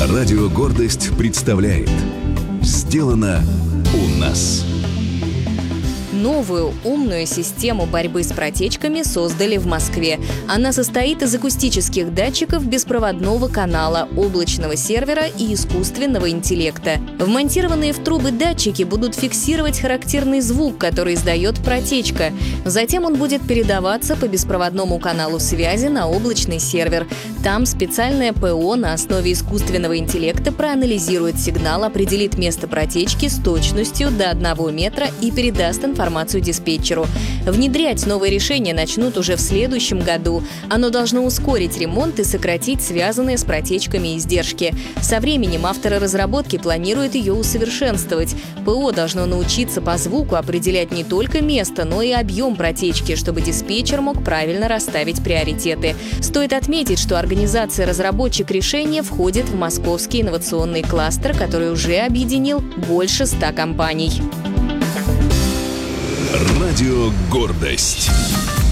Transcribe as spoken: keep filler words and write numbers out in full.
Радио «Гордость» представляет «Сделано у нас». Новую умную систему борьбы с протечками создали в Москве. Она состоит из акустических датчиков беспроводного канала, облачного сервера и искусственного интеллекта. Вмонтированные в трубы датчики будут фиксировать характерный звук, который издает протечка. Затем он будет передаваться по беспроводному каналу связи на облачный сервер. Там специальное ПО на основе искусственного интеллекта проанализирует сигнал, определит место протечки с точностью до одного метра и передаст информацию диспетчеру. Внедрять новые решения начнут уже в следующем году. Оно должно ускорить ремонт и сократить связанные с протечками издержки. Со временем авторы разработки планируют ее усовершенствовать. ПО должно научиться по звуку определять не только место, но и объем протечки, чтобы диспетчер мог правильно расставить приоритеты. Стоит отметить, что организация разработчик решения входит в московский инновационный кластер, который уже объединил больше ста компаний. Радио «Гордость».